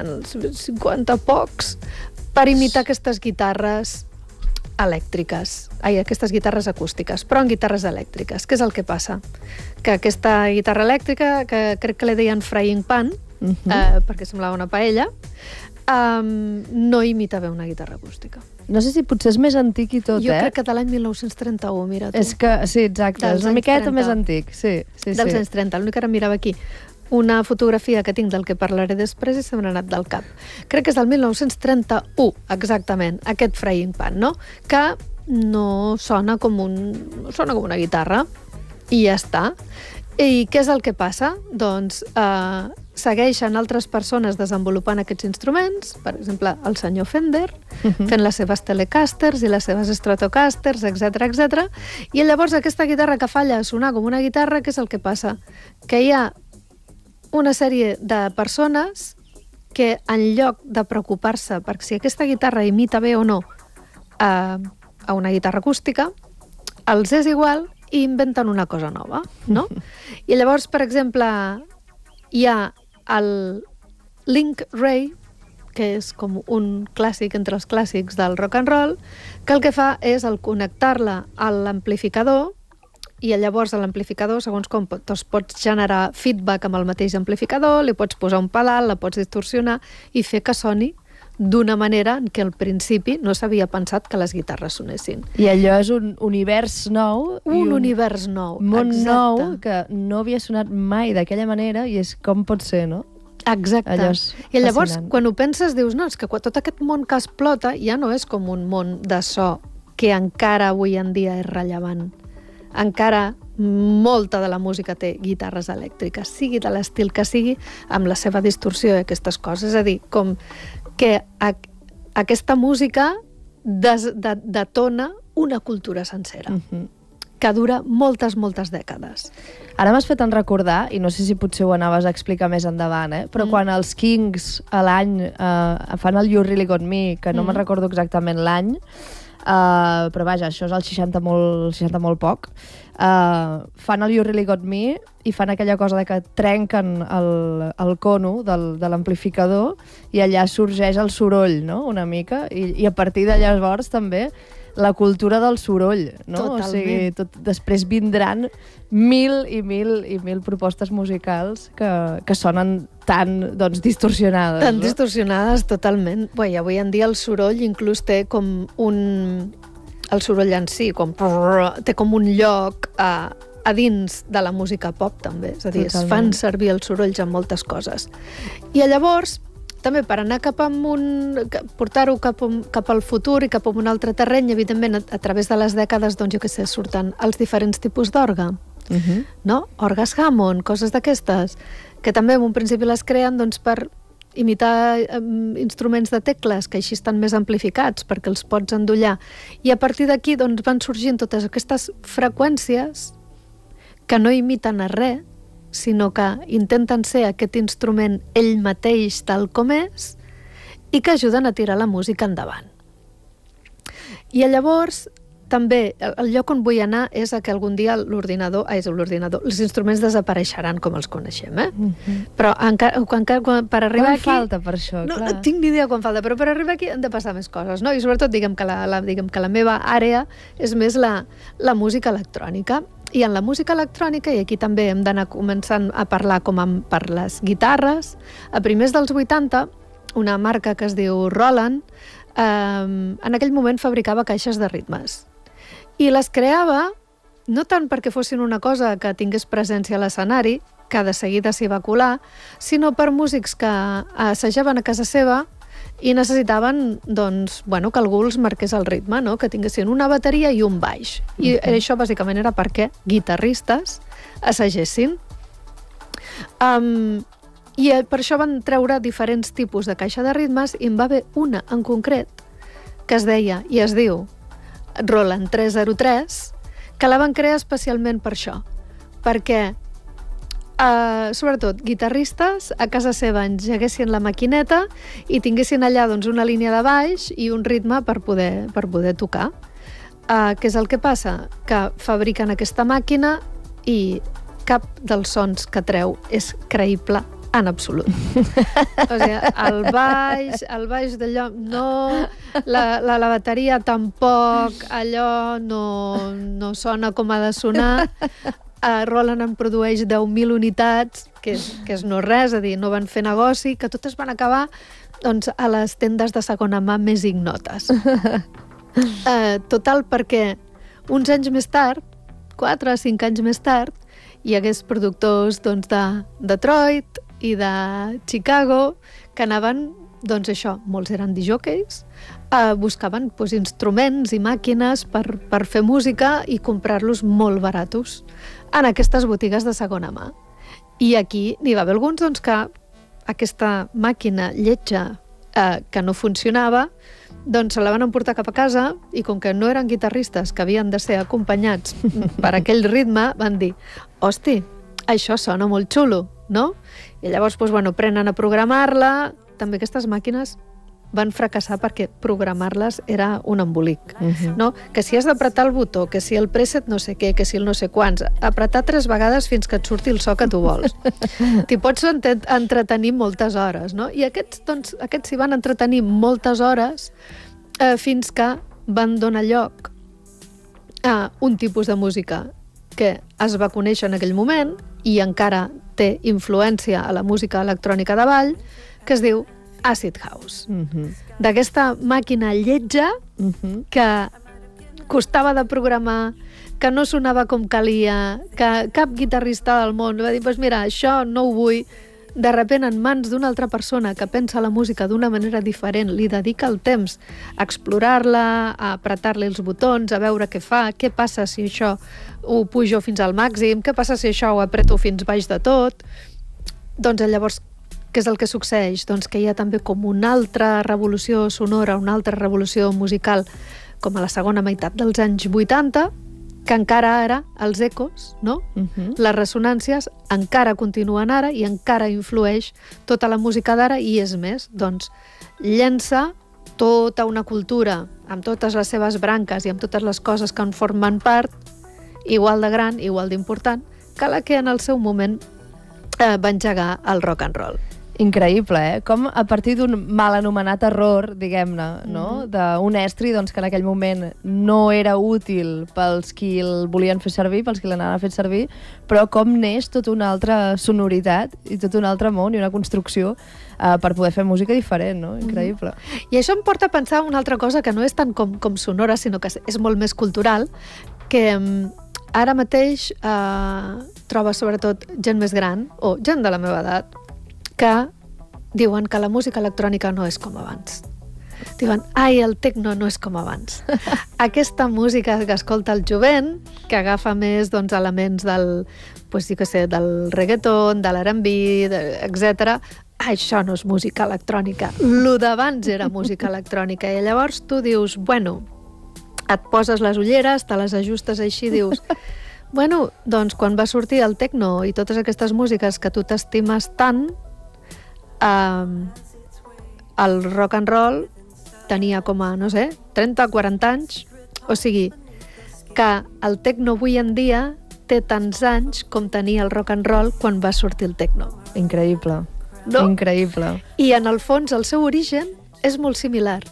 als 50 pocs, per imitar aquestes guitarres elèctriques, aquestes guitarres acústiques, però en guitarres elèctriques. Què és el que passa? Que aquesta guitarra elèctrica, que crec que li deien frying pan, perquè semblava una paella, no imita bé una guitarra acústica. No sé si potser és més antic i tot, Jo crec que de l'any 1931, mira tu. És que, sí, exacte, és una miqueta més antic, sí. Dels anys 30, l'únic que ara mirava aquí una fotografia que tinc del que parlaré després i se m'ha anat del cap. Crec que és del 1931, exactament, aquest frying pan, no? Que no sona com una guitarra i ja està. I què és el que passa? Doncs segueixen altres persones desenvolupant aquests instruments, per exemple, el senyor Fender, fent les seves Telecasters i les seves Stratocasters, etc. I llavors aquesta guitarra que falla a sonar com una guitarra, què és el que passa? Que hi ha una sèrie de persones que en lloc de preocupar-se per si aquesta guitarra imita bé o no a una guitarra acústica, els és igual i inventen una cosa nova, no? I llavors, per exemple, hi ha el Link Ray, que és com un clàssic entre els clàssics del rock and roll, que el que fa és connectar-la a l'amplificador i llavors a l'amplificador, segons com, pots generar feedback amb el mateix amplificador, li pots posar un pedal, la pots distorsionar i fer que soni d'una manera en què al principi no s'havia pensat que les guitarres sonessin. I allò és un univers nou. Un univers nou, món exacte. Nou que no havia sonat mai d'aquella manera i és com pot ser, no? Exacte. Allò és I llavors, fascinant. quan ho penses, dius, no, és que tot aquest món que explota ja no és com un món de so que encara avui en dia és rellevant. Encara molta de la música té guitarres elèctriques, sigui de l'estil que sigui, amb la seva distorsió i aquestes coses. És a dir, com que aquesta música detona una cultura sencera, que dura moltes dècades. Ara m'has fet recordar, i no sé si potser ho anaves a explicar més endavant, però quan els Kings a l'any fan el You Really Got Me, que no me'n recordo exactament l'any, però vaja, això és el 60 molt poc, fan el You Really Got Me i fan aquella cosa de que trenquen el cono de l'amplificador i allà sorgeix el soroll, no?, una mica, i a partir de llavors també la cultura del soroll, no? Totalment. O sigui, després vindran mil propostes musicals que sonen tan, doncs, distorsionades. Tan distorsionades, totalment. Bé, avui en dia el soroll inclús té com el soroll en si, té com un lloc a dins de la música pop, també. És a dir, es fan servir els sorolls en moltes coses. I llavors, també per anar portar-ho cap al futur i cap a un altre terreny, evidentment, a través de les dècades, doncs, jo què sé, surten els diferents tipus d'orgue, no? Orgues Hammond, coses d'aquestes, que també en un principi les creen, doncs, per imitar instruments de tecles, que així estan més amplificats, perquè els pots endollar. I a partir d'aquí, doncs, van sorgint totes aquestes freqüències que no imiten a res, sinó que intenten ser aquest instrument ell mateix tal com és i que ajuden a tirar la música endavant. I llavors, també, el lloc on vull anar és a que algun dia els instruments desapareixeran com els coneixem, Però per arribar aquí... Quan falta per això, clar? No tinc ni idea quan falta, però per arribar aquí han de passar més coses, no? I sobretot, diguem que la meva àrea és més la música electrònica. I en la música electrònica, i aquí també hem d'anar començant a parlar per les guitarres, a primers dels 80, una marca que es diu Roland, en aquell moment fabricava caixes de ritmes. I les creava no tant perquè fossin una cosa que tingués presència a l'escenari, que de seguida s'hi va colar, sinó per músics que assajaven a casa seva i necessitaven, doncs, que algú els marqués el ritme, no? Que tinguessin una bateria i un baix. I això bàsicament era perquè guitarristes assagessin. I per això van treure diferents tipus de caixa de ritmes i en va haver una en concret que es deia, i es diu, Roland 303, que la van crear especialment per això, perquè sobretot guitarristes a casa seva engeguessin la maquineta i tinguessin allà, doncs, una línia de baix i un ritme per poder tocar. Què és el que passa? Que fabriquen aquesta màquina i cap dels sons que treu és creïble en absolut. O sigui, el baix d'allò no, la bateria tampoc, allò no sona com ha de sonar. Roland en produeix 10.000 unitats, que és no res, és a dir, no van fer negoci, que totes van acabar doncs, a les tendes de segona mà més ignotes. Total, perquè uns anys més tard, 4 o 5 anys més tard, hi hagués productors doncs, de Detroit i de Chicago que anaven, doncs això, molts eren disjòqueis, buscaven doncs, instruments i màquines per fer música i comprar-los molt baratos en aquestes botigues de segona mà. I aquí n'hi va haver alguns doncs, que aquesta màquina lletja que no funcionava, doncs se la van emportar cap a casa i com que no eren guitarristes que havien de ser acompanyats per aquell ritme, van dir, hosti, això sona molt xulo, no? I llavors doncs, bueno, prenen a programar-la. També aquestes màquines van fracassar perquè programar-les era un embolic, no? Que si has d'apretar el botó, que si el preset no sé què, que si el no sé quants, apretar 3 vegades fins que et surti el so que tu vols. T'hi pots entretenir moltes hores, no? I aquests s'hi van entretenir moltes hores fins que van donar lloc a un tipus de música que es va conèixer en aquell moment i encara té influència a la música electrònica de ball, que es diu Acid House. D'aquesta màquina lletja que costava de programar, que no sonava com calia, que cap guitarrista del món va dir, pues mira, això no ho vull. De sobte, en mans d'una altra persona que pensa la música d'una manera diferent, li dedica el temps a explorar-la, a apretar-li els botons, a veure què fa, què passa si això ho pujo fins al màxim, què passa si això ho apreto fins baix de tot. Doncs llavors, què és el que succeeix? Doncs que hi ha també com una altra revolució sonora, una altra revolució musical, com a la segona meitat dels anys 80, que encara ara els ecos, no? Les ressonàncies encara continuen ara i encara influeix tota la música d'ara i és més, doncs llença tota una cultura amb totes les seves branques i amb totes les coses que en formen part, igual de gran, igual d'important, que la que en el seu moment va engegar el rock and roll. Increïble, Com a partir d'un mal anomenat error, diguem-ne, no? D'un estri doncs, que en aquell moment no era útil pels qui el volien fer servir, pels qui l'anaven a fer servir, però com neix tota una altra sonoritat i tot un altre món i una construcció per poder fer música diferent, no? Increïble. I això em porta a pensar una altra cosa que no és tant com sonora, sinó que és molt més cultural, que ara mateix troba sobretot gent més gran, o gent de la meva edat, que diuen que la música electrònica no és com abans. Diuen, el tecno no és com abans. Aquesta música que escolta el jovent, que agafa més doncs, elements del reggaeton, de l'R&B, etc. Això no és música electrònica. Lo d'abans era música electrònica. I llavors tu dius, bueno, et poses les ulleres, te les ajustes així, dius, bueno, doncs quan va sortir el tecno i totes aquestes músiques que tu t'estimes tant, el rock and roll tenia com a, no sé, 30 o 40 anys. O sigui, que el tecno avui en dia té tants anys com tenia el rock and roll quan va sortir el tecno. Increïble. No? Increïble. I en el fons el seu origen és molt similar.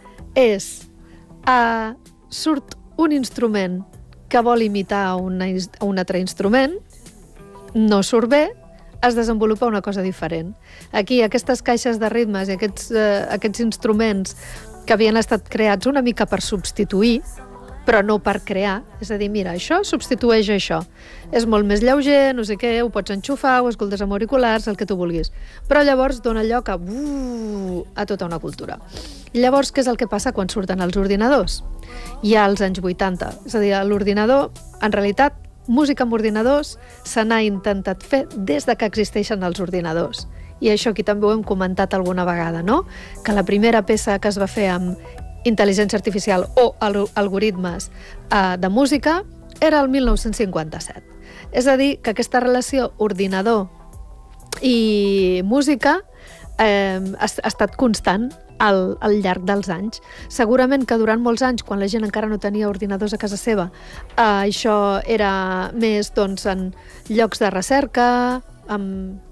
Surt un instrument que vol imitar un altre instrument, no surt bé, es desenvolupa una cosa diferent. Aquí, aquestes caixes de ritmes i aquests instruments que havien estat creats una mica per substituir, però no per crear, és a dir, mira, això substitueix això. És molt més lleuger, no sé què, ho pots enxufar, ho escoltes amb auriculars, el que tu vulguis. Però llavors dona lloc a tota una cultura. I llavors, què és el que passa quan surten els ordinadors? Ja als anys 80. És a dir, l'ordinador, en realitat, música amb ordinadors se n'ha intentat fer des de que existeixen els ordinadors. I això aquí també ho hem comentat alguna vegada, no? Que la primera peça que es va fer amb intel·ligència artificial o algoritmes de música era el 1957. És a dir, que aquesta relació ordinador i música ha estat constant al llarg dels anys. Segurament que durant molts anys, quan la gent encara no tenia ordinadors a casa seva, això era més doncs, en llocs de recerca, amb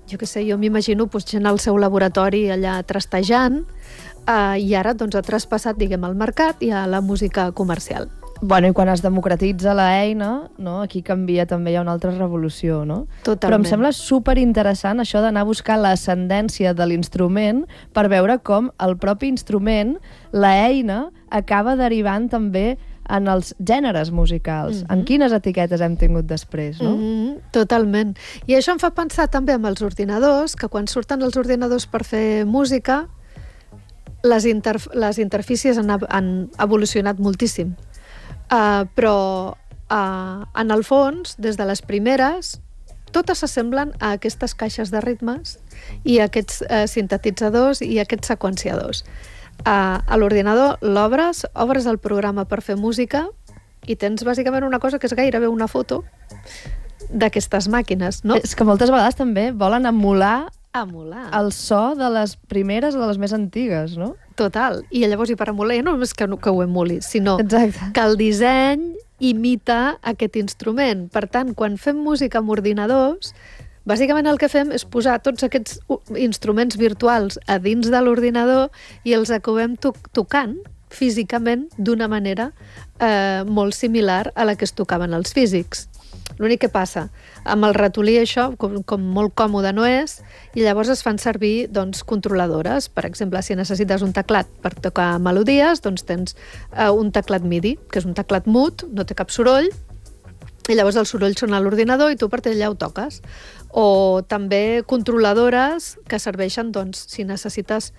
jo què sé, jo m'imagino gent al seu laboratori allà trastejant, i ara doncs ha traspassat, diguem, al mercat i a la música comercial. Bueno, i quan es democratitza l'eina, no? Aquí canvia també, hi ha una altra revolució, no? Totalment. Però em sembla superinteressant això d'anar a buscar l'ascendència de l'instrument per veure com el propi instrument, l'eina, acaba derivant també en els gèneres musicals, en quines etiquetes hem tingut després, no? Totalment. I això em fa pensar també amb els ordinadors, que quan surten els ordinadors per fer música, les interfícies han evolucionat moltíssim. Però en el fons, des de les primeres, totes s'assemblen a aquestes caixes de ritmes i a aquests sintetitzadors i a aquests seqüenciadors. A l'ordinador obres el programa per fer música i tens bàsicament una cosa que és gairebé una foto d'aquestes màquines, no? És que moltes vegades també volen emular el so de les primeres o de les més antigues, no? Total. I llavors, i per emular, no només que ho emuli, sinó Exacte. que el disseny imita aquest instrument. Per tant, quan fem música amb ordinadors, bàsicament el que fem és posar tots aquests instruments virtuals a dins de l'ordinador i els acabem tocant físicament d'una manera molt similar a la que es tocaven els físics. L'únic que passa, amb el ratolí això, com molt còmode no és, i llavors es fan servir controladores. Per exemple, si necessites un teclat per tocar melodies, doncs tens un teclat MIDI, que és un teclat mut, no té cap soroll, i llavors el soroll sona a l'ordinador i tu per allà ho toques. O també controladores que serveixen, si necessites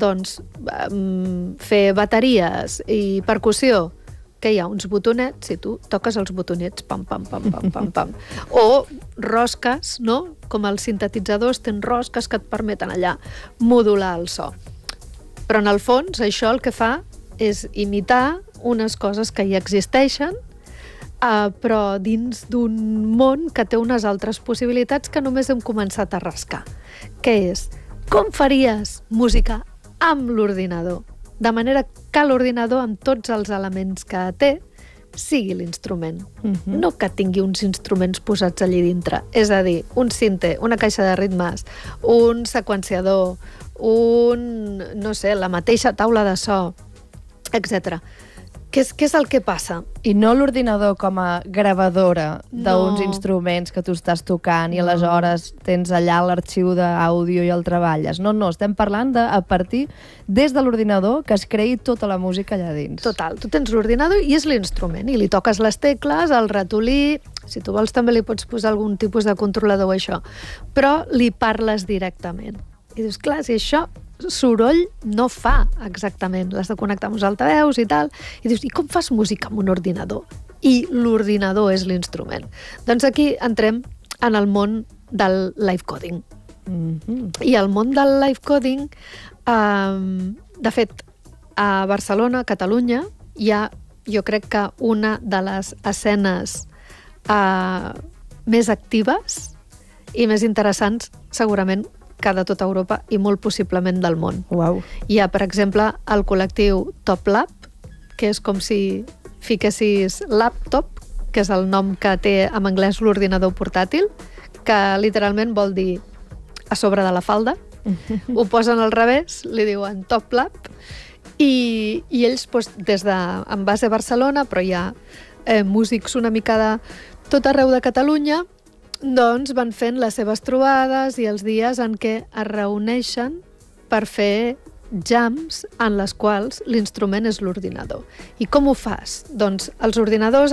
fer bateries i percussió, que hi ha uns botonets i tu toques els botonets, pam, pam, pam, pam, pam, pam. O rosques, no? Com els sintetitzadors tenen rosques que et permeten allà modular el so. Però en el fons això el que fa és imitar unes coses que ja existeixen, però dins d'un món que té unes altres possibilitats que només hem començat a rascar. Què és? Com faries música amb l'ordinador? De manera que l'ordinador, amb tots els elements que té, sigui l'instrument. No que tingui uns instruments posats allí dintre. És a dir, un sinte, una caixa de ritmes, un seqüenciador, la mateixa taula de so, etc. Què és el que passa? I no l'ordinador com a gravadora d'uns instruments que tu estàs tocant i aleshores tens allà l'arxiu d'àudio i el treballes. No, estem parlant de, a partir des de l'ordinador, que es creï tota la música allà dins. Total, tu tens l'ordinador i és l'instrument, i li toques les tecles, el ratolí, si tu vols també li pots posar algun tipus de controlador o això, però li parles directament. I dius, clar, si això soroll no fa exactament, l'has de connectar amb uns altaveus i tal, i dius, i com fas música amb un ordinador? I l'ordinador és l'instrument. Doncs aquí entrem en el món del live coding. I el món del live coding, de fet, a Barcelona, a Catalunya, hi ha, jo crec que una de les escenes més actives i més interessants, segurament, que de tota Europa i molt possiblement del món. Uau. Hi ha, per exemple, el col·lectiu Top Lab, que és com si fiquessis laptop, que és el nom que té en anglès l'ordinador portàtil, que literalment vol dir a sobre de la falda. Ho posen al revés, li diuen Top Lab, i ells, en base a Barcelona, però hi ha músics una mica de tot arreu de Catalunya, doncs van fent les seves trobades i els dies en què es reuneixen per fer jams en les quals l'instrument és l'ordinador. I com ho fas? Doncs els ordinadors,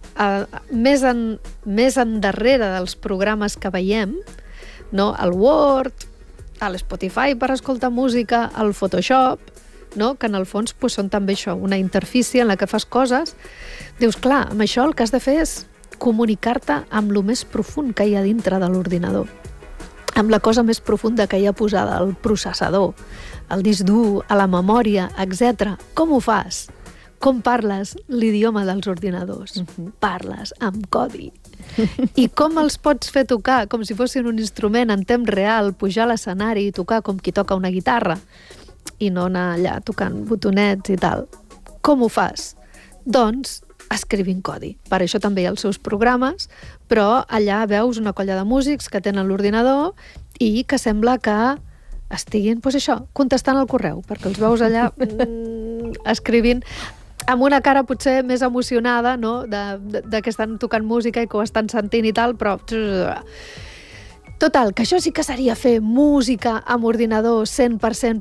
més endarrere dels programes que veiem, no? El Word, l'Spotify per escoltar música, el Photoshop, no? Que en el fons són també això, una interfície en la que fas coses. Dius, clar, amb això el que has de fer és comunicar-te amb lo més profund que hi ha dintre de l'ordinador, amb la cosa més profunda que hi ha posada al processador, al disc dur, a la memòria, etc. Com ho fas? Com parles l'idioma dels ordinadors? Parles amb codi. I com els pots fer tocar com si fossin un instrument en temps real, pujar a l'escenari i tocar com qui toca una guitarra i no anar allà tocant botonets i tal? Com ho fas? Doncs escrivint codi. Per això també hi ha els seus programes, però allà veus una colla de músics que tenen l'ordinador i que sembla que estiguin, doncs això, contestant el correu, perquè els veus allà escrivint amb una cara potser més emocionada, no?, de que estan tocant música i que ho estan sentint i tal, però... Total, que això sí que seria fer música amb ordinador 100%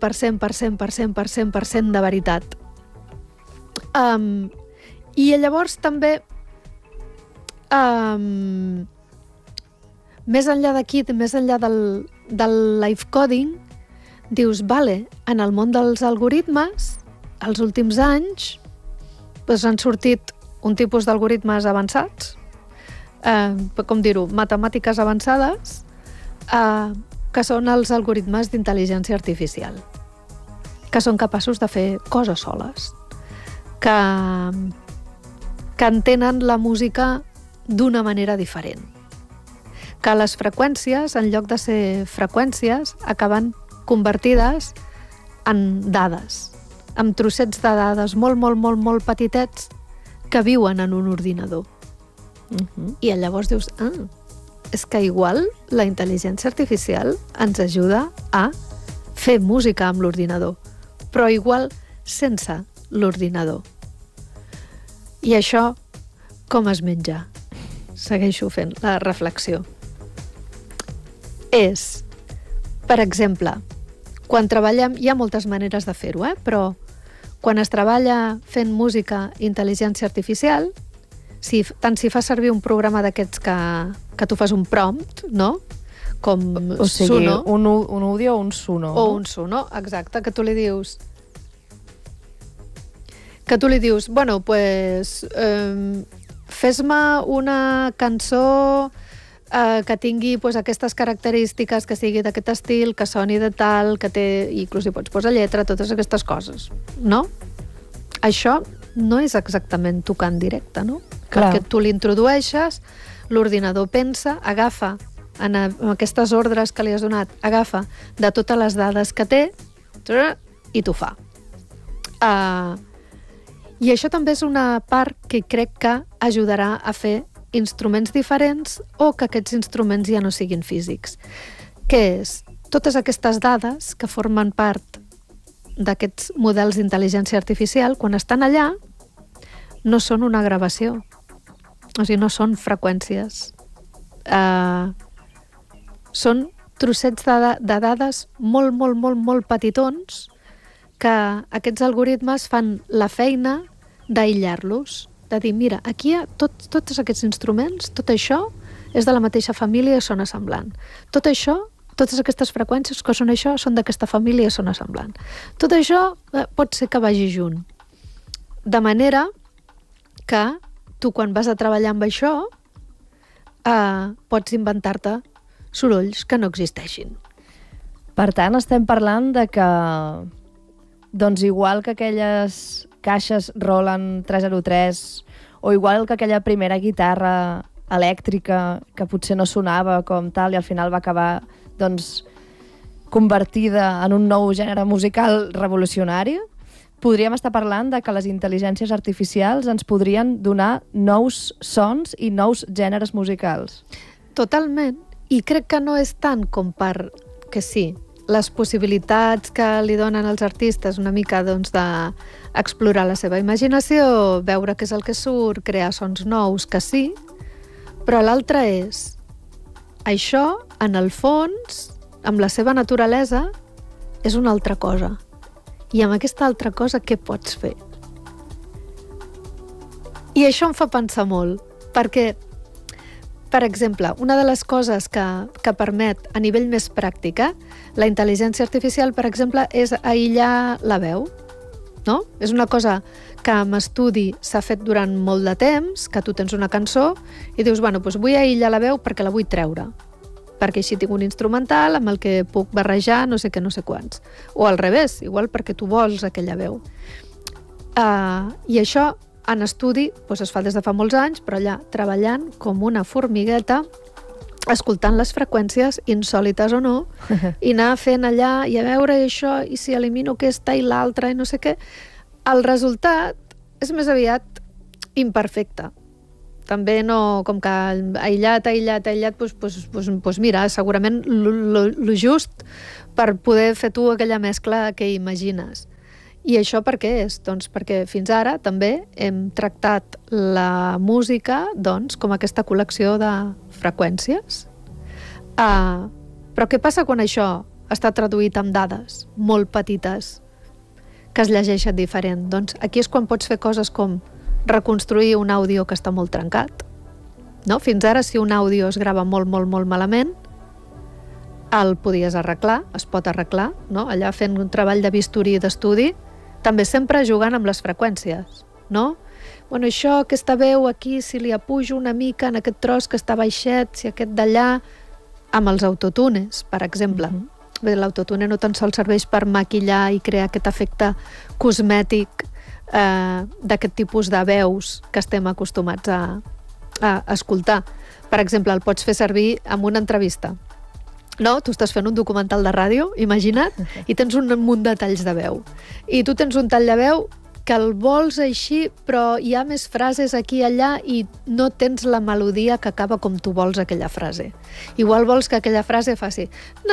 de veritat. I llavors també, més enllà d'aquí, més enllà del live coding, dius, vale, en el món dels algoritmes, els últims anys, doncs han sortit un tipus d'algoritmes avançats, com dir-ho, matemàtiques avançades, que són els algoritmes d'intel·ligència artificial, que són capaços de fer coses soles, que entenen la música d'una manera diferent, que les freqüències, en lloc de ser freqüències, acaben convertides en dades, amb trossets de dades molt petitets que viuen en un ordinador. I llavors dius, és que igual la intel·ligència artificial ens ajuda a fer música amb l'ordinador, però igual sense l'ordinador. I això com es menja? Segueixo fent la reflexió. És, per exemple, quan treballem, hi ha moltes maneres de fer-ho, però quan es treballa fent música intel·ligència artificial, tant si fa servir un programa d'aquests que tu fas un prompt, no? Com o sigui, Suno. Un audio o un Suno. O un Suno, exacte, que tu li dius... bueno, pues, fes-me una cançó que tingui pues, aquestes característiques, que sigui d'aquest estil, que soni de tal, que té... Inclús hi pots posar lletra, totes aquestes coses, no? Això no és exactament tocar en directe, no? Clar. Perquè tu l'introdueixes, l'ordinador pensa, agafa en aquestes ordres que li has donat, agafa de totes les dades que té i t'ho fa. I això també és una part que crec que ajudarà a fer instruments diferents o que aquests instruments ja no siguin físics. Què és? Totes aquestes dades que formen part d'aquests models d'intel·ligència artificial, quan estan allà, no són una gravació. O sigui, no són freqüències. Són trossets de dades molt petitons que aquests algoritmes fan la feina d'aïllar-los, de dir, mira, aquí hi ha tots aquests instruments, tot això és de la mateixa família i sona semblant. Tot això, totes aquestes freqüències que són això, són d'aquesta família i sona semblant. Tot això pot ser que vagi junt. De manera que tu, quan vas a treballar amb això, pots inventar-te sorolls que no existeixin. Per tant, estem parlant de que, doncs igual que aquelles caixes Roland 303 o igual que aquella primera guitarra elèctrica que potser no sonava com tal i al final va acabar doncs, convertida en un nou gènere musical revolucionari, podríem estar parlant de que les intel·ligències artificials ens podrien donar nous sons i nous gèneres musicals. Totalment. I crec que no és tant com per que sí, les possibilitats que li donen els artistes una mica doncs, d'explorar la seva imaginació, veure què és el que surt, crear sons nous, que sí, però l'altre és això, en el fons, amb la seva naturalesa, és una altra cosa. I amb aquesta altra cosa, què pots fer? I això em fa pensar molt, perquè, per exemple, una de les coses que permet a nivell més pràctic, la intel·ligència artificial, per exemple, és aïllar la veu, no? És una cosa que amb estudi s'ha fet durant molt de temps, que tu tens una cançó i dius, bueno, doncs vull aïllar la veu perquè la vull treure, perquè així tinc un instrumental amb el que puc barrejar no sé què, no sé quants. O al revés, igual perquè tu vols aquella veu. I això en estudi doncs es fa des de fa molts anys, però allà treballant com una formigueta, escoltant les freqüències, insòlites o no, i anar fent allà i a veure això, i si elimino aquesta i l'altra i no sé què. El resultat és més aviat imperfecte. també no, com que aïllat, doncs mira, segurament lo just per poder fer tu aquella mescla que imagines. I això per què és? Doncs perquè fins ara també hem tractat la música com aquesta col·lecció de freqüències. Però què passa quan això està traduït amb dades molt petites que es llegeixen diferent? Doncs aquí és quan pots fer coses com reconstruir un àudio que està molt trencat. No? Fins ara, si un àudio es grava molt malament, el podies arreglar, es pot arreglar, no? Allà fent un treball de bisturí i d'estudi, també sempre jugant amb les freqüències, no? Bueno, això, aquesta veu aquí, si li apujo una mica en aquest tros que està baixet, si aquest d'allà, amb els autotunes, per exemple. Bé, l'autotune no tan sols serveix per maquillar i crear aquest efecte cosmètic d'aquest tipus de veus que estem acostumats a escoltar. Per exemple, el pots fer servir en una entrevista. No? Tu estàs fent un documental de ràdio, imagina't, i tens un munt de talls de veu. I tu tens un tall de veu que el vols així, però hi ha més frases aquí i allà i no tens la melodia que acaba com tu vols aquella frase. Igual vols que aquella frase faci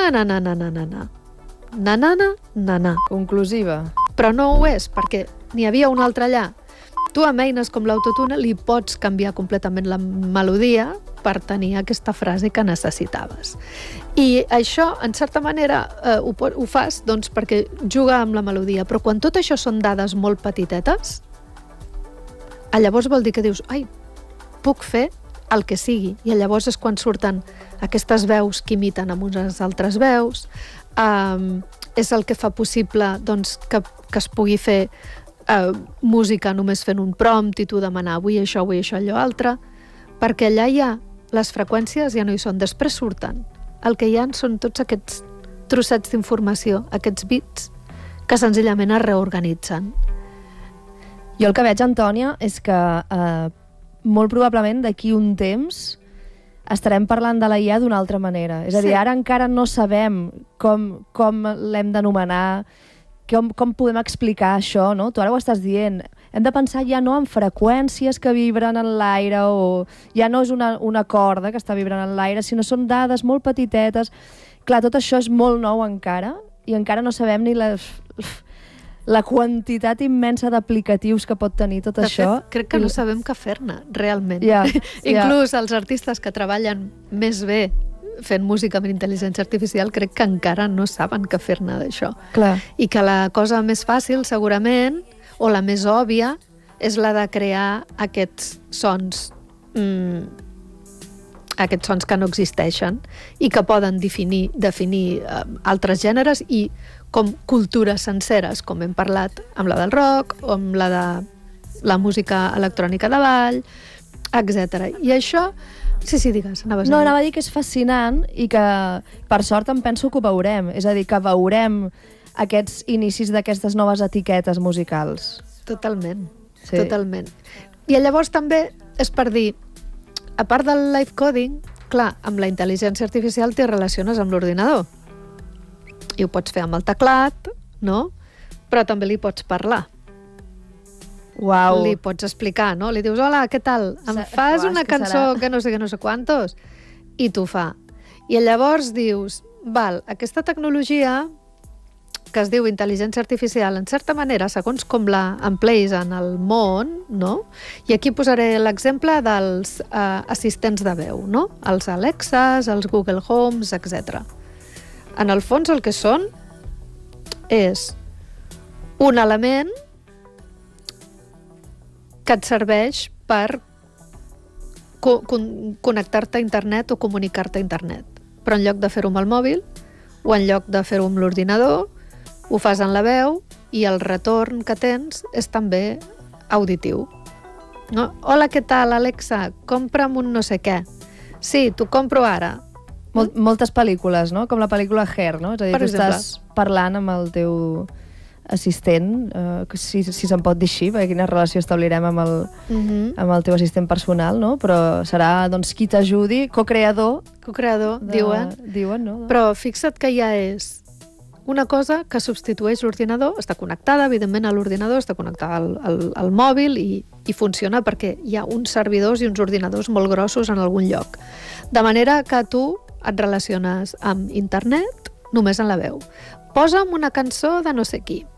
na-na-na-na-na-na. Conclusiva. Però no ho és, perquè n'hi havia una altra allà. Tu amb eines com l'autotune li pots canviar completament la melodia per tenir aquesta frase que necessitaves. I això, en certa manera, ho fas doncs, perquè juga amb la melodia, però quan tot això són dades molt petitetes, llavors vol dir que dius, ai, puc fer el que sigui, i llavors és quan surten aquestes veus que imiten amb unes altres veus, és el que fa possible doncs, que es pugui fer música només fent un prompt i tu demanar avui això, allò altre, perquè allà hi ha les freqüències, ja no hi són, després surten. El que hi ha són tots aquests trossets d'informació, aquests bits, que senzillament es reorganitzen. Jo el que veig, Antònia, és que molt probablement d'aquí un temps estarem parlant de la IA d'una altra manera. És a dir, ara encara no sabem com l'hem d'anomenar, com podem explicar això, no? Tu ara ho estàs dient. Hem de pensar ja no en freqüències que vibren en l'aire o ja no és una corda que està vibrant en l'aire, sinó són dades molt petitetes. Clar, tot això és molt nou encara i encara no sabem ni la quantitat immensa d'aplicatius que pot tenir tot això. De fet, crec que no sabem què fer-ne, realment. Inclús els artistes que treballen més bé fent música amb intel·ligència artificial crec que encara no saben què fer-ne d'això. Clar. I que la cosa més fàcil, segurament, o la més òbvia, és la de crear aquests sons que no existeixen i que poden definir altres gèneres i com cultures senceres, com hem parlat amb la del rock o amb la de la música electrònica de ball, etc. I això... Sí, digues. Anava a dir que és fascinant i que, per sort, em penso que ho veurem. És a dir, que veurem aquests inicis d'aquestes noves etiquetes musicals. Totalment, totalment. I llavors també és per dir, a part del live coding, clar, amb la intel·ligència artificial t'hi relaciones amb l'ordinador. I ho pots fer amb el teclat, no? Però també li pots parlar. Uau. Li pots explicar, no? Li dius, hola, què tal? Em fas una cançó que no sé quantos? I t'ho fa. I llavors dius, val, aquesta tecnologia que es diu intel·ligència artificial, en certa manera, segons com la empleis en el món, no? I aquí posaré l'exemple dels assistents de veu, no? Els Alexas, els Google Homes, etc. En el fons el que són és un element que et serveix per connectar-te a internet o comunicar-te a internet. Però en lloc de fer-ho amb el mòbil o en lloc de fer-ho amb l'ordinador, ho fas en la veu i el retorn que tens és també auditiu. No? Hola, què tal, Alexa? Compra'm un no sé què. Sí, t'ho compro ara. Moltes pel·lícules, no? Com la pel·lícula Hair, no? És a dir, tu estàs parlant amb el teu assistent, si se'n pot dir així, perquè quina relació establirem amb el teu assistent personal, no? Però serà, doncs, qui t'ajudi, co-creador, diuen, no? Però fixa't que ja és una cosa que substitueix l'ordinador, està connectada, evidentment, a l'ordinador, està connectada al mòbil i funciona perquè hi ha uns servidors i uns ordinadors molt grossos en algun lloc. De manera que tu et relaciones amb internet només en la veu. Posa'm una cançó de no sé qui.